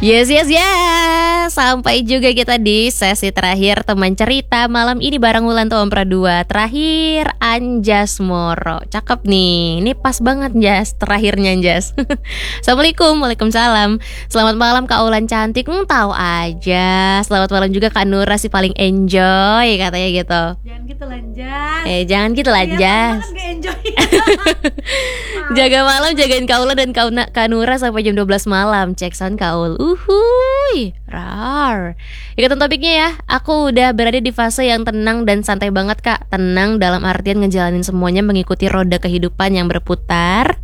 Yes, yes, yes. Sampai juga kita di sesi terakhir teman cerita malam ini bareng Wulan Tuampra 2. Terakhir Anjas Moro. Cakep nih. Ini pas banget Jas, terakhirnya Anjas. Assalamualaikum. Waalaikumsalam. Selamat malam Kak Wulan cantik. Tahu aja. Selamat malam juga Kak Nura si paling enjoy katanya gitu. Jangan gitu lanjas. Jangan gitu lanjas. Gak enjoy. Jaga malam, jagain Kak Wulan dan Kak Nura sampai jam 12 malam. Cek sound Kak Ul. Uhuy, rar. Ikutan topiknya ya. Aku udah berada di fase yang tenang dan santai banget Kak. Tenang dalam artian ngejalanin semuanya mengikuti roda kehidupan yang berputar.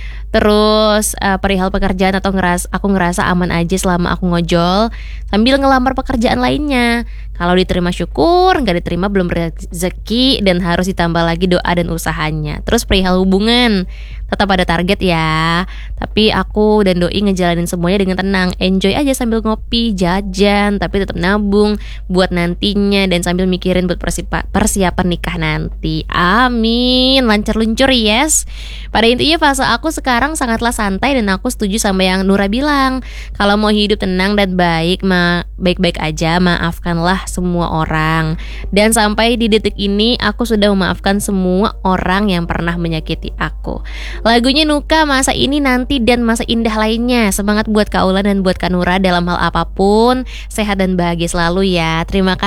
Terus perihal pekerjaan aku ngerasa aman aja selama aku ngojol sambil ngelamar pekerjaan lainnya. Kalau diterima syukur, nggak diterima belum rezeki dan harus ditambah lagi doa dan usahanya. Terus perihal hubungan tetap ada target ya. Tapi aku dan doi ngejalanin semuanya dengan tenang. Enjoy aja sambil ngopi, jajan, tapi tetap nabung buat nantinya dan sambil mikirin buat persiapan nikah nanti. Amin. Lancar luncur yes. Pada intinya fase aku sekarang sangatlah santai dan aku setuju sama yang Nura bilang. Kalau mau hidup tenang dan baik-baik aja, maafkanlah semua orang. Dan sampai di detik ini aku sudah memaafkan semua orang yang pernah menyakiti aku. Lagunya Nuka masa ini nanti dan masa indah lainnya. Semangat buat Kak Ulan dan buat Kak Nura dalam hal apapun. Sehat dan bahagia selalu ya. Terima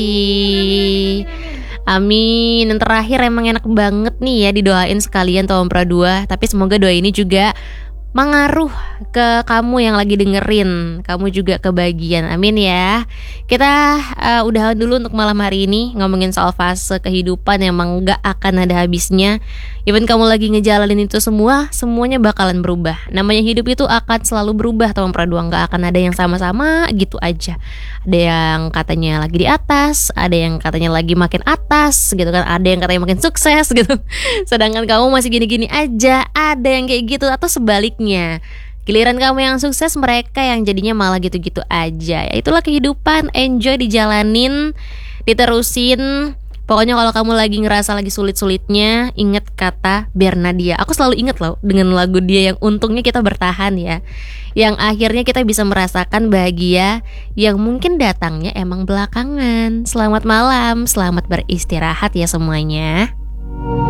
kasih. Amin. Yang terakhir emang enak banget nih ya didoain sekalian Tuampra 2. Tapi semoga doa ini juga mengaruh ke kamu yang lagi dengerin. Kamu juga kebagian. Amin ya. Kita udahan dulu untuk malam hari ini. Ngomongin soal fase kehidupan yang emang gak akan ada habisnya. Even kamu lagi ngejalanin itu semuanya bakalan berubah. Namanya hidup itu akan selalu berubah Tuampra 2. Gak akan ada yang sama-sama gitu aja. Ada yang katanya lagi di atas, ada yang katanya lagi makin atas gitu kan, ada yang katanya makin sukses gitu. Sedangkan kamu masih gini-gini aja. Ada yang kayak gitu atau sebaliknya. Giliran kamu yang sukses, mereka yang jadinya malah gitu-gitu aja. Ya itulah kehidupan, enjoy dijalanin, diterusin. Pokoknya kalau kamu lagi ngerasa lagi sulit-sulitnya, inget kata Bernadia. Aku selalu inget loh dengan lagu dia yang untungnya kita bertahan ya. Yang akhirnya kita bisa merasakan bahagia yang mungkin datangnya emang belakangan. Selamat malam, selamat beristirahat ya semuanya.